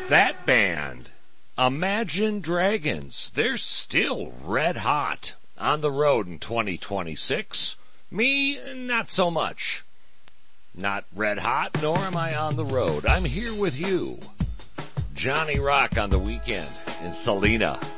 That band, Imagine Dragons, they're still red hot on the road in 2026. Me, not so much. Not red hot, nor am I on the road. I'm here with you. Johnny Rock on the weekend in Salina.